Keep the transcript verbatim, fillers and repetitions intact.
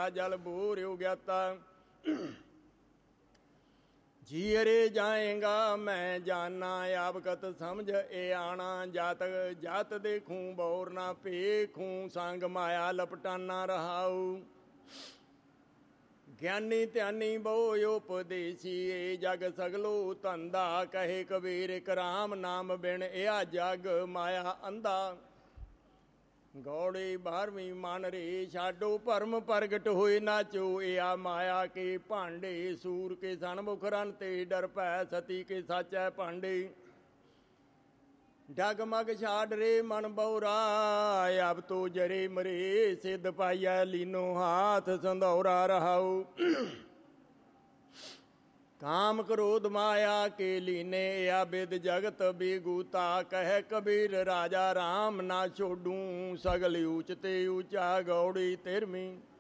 गंगा जल भूर उग्याता। जी अरे जाएगा मैं जाना आबकत समझ ए आना। जात जात देखूं बौर ना पेखूं संग माया लपटाना रहाऊ। ज्ञानी ध्यानी बहु उपदेसी ए जग सगलो धंधा। कहे कबीर एक राम नाम बिन या जग माया अंधा। गौड़े बारहवीं मान रे छाडो भरम प्रगट होए नाचो। या माया के भांडे सूर के सनमुख रन ते डर पै सती के साचै भांडे। डगमग छाड़ रे मन बौरा अब तो जरे मरे। सिद्ध पाइया लीनो हाथ संधौरा रहाऊ। काम क्रोध माया के लीने या बिद जगत बेगूता। कह कबीर राजा राम ना छोड़ूं सगल ऊंच ते ऊंचा। गौड़ी तेरवीं